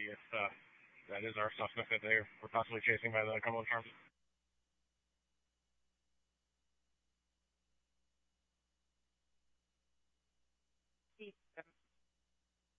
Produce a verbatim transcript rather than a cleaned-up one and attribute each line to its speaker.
Speaker 1: if uh, that is our suspect that they were possibly chasing by the Cumberland Farms.